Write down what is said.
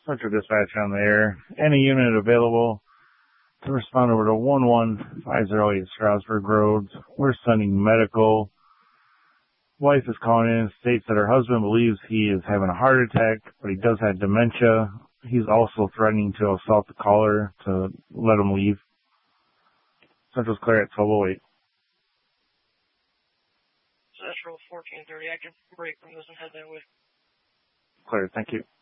Central Dispatch on the air. Any unit available to respond over to 11508 Strasburg Road. We're sending medical. Wife is calling in and states that her husband believes he is having a heart attack, but he does have dementia. He's also threatening to assault the caller to let him leave. Central's clear at 1208. Central 1430. I can break from this and head that way. Clear, thank you.